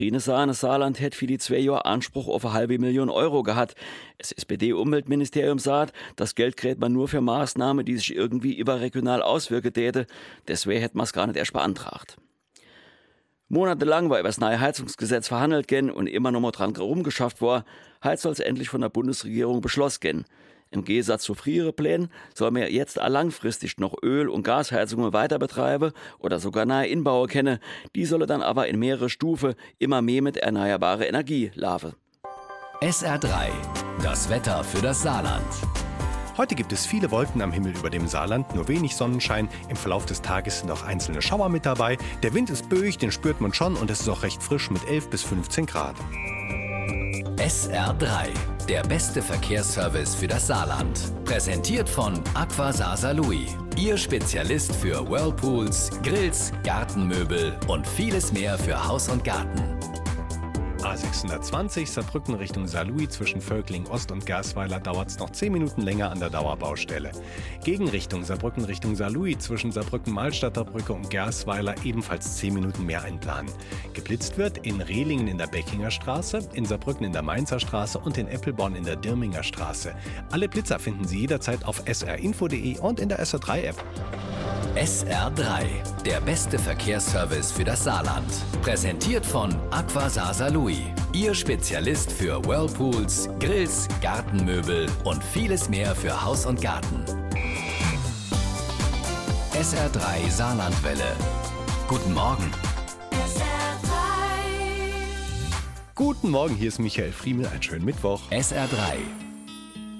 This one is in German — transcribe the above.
Rienesahne Saarland hätt für die 2 Jahre Anspruch auf eine halbe Million Euro gehabt. Das SPD-Umweltministerium sagt, das Geld kriegt man nur für Maßnahmen, die sich irgendwie überregional auswirken täte. Deswegen hätte man es gar nicht erst beantragt. Monatelang war über das neue Heizungsgesetz verhandelt gen und immer noch mal dran rumgeschafft war, heute soll es endlich von der Bundesregierung beschlossen gen. Im Gegensatz zu früheren Plänen soll man jetzt auch langfristig noch Öl- und Gasheizungen weiter betreiben oder sogar nahe Inbauen kennen. Die sollen dann aber in mehrere Stufen immer mehr mit erneuerbarer Energie laufen. SR3, das Wetter für das Saarland. Heute gibt es viele Wolken am Himmel über dem Saarland, nur wenig Sonnenschein. Im Verlauf des Tages sind auch einzelne Schauer mit dabei. Der Wind ist böig, den spürt man schon und es ist auch recht frisch mit 11 bis 15 Grad. SR3, der beste Verkehrsservice für das Saarland. Präsentiert von Aqua Saarlouis, Ihr Spezialist für Whirlpools, Grills, Gartenmöbel und vieles mehr für Haus und Garten. A620 Saarbrücken Richtung Saarlouis zwischen Völkling Ost und Gersweiler dauert es noch 10 Minuten länger an der Dauerbaustelle. Gegenrichtung Saarbrücken Richtung Saarlouis zwischen Saarbrücken-Malstadter Brücke und Gersweiler ebenfalls 10 Minuten mehr einplanen. Geblitzt wird in Rehlingen in der Beckinger Straße, in Saarbrücken in der Mainzer Straße und in Eppelborn in der Dirminger Straße. Alle Blitzer finden Sie jederzeit auf srinfo.de und in der SR3-App. SR3, der beste Verkehrsservice für das Saarland. Präsentiert von Aqua Saarlouis, Ihr Spezialist für Whirlpools, Grills, Gartenmöbel und vieles mehr für Haus und Garten. SR3 Saarlandwelle. Guten Morgen. Guten Morgen, hier ist Michael Friemel, einen schönen Mittwoch. SR3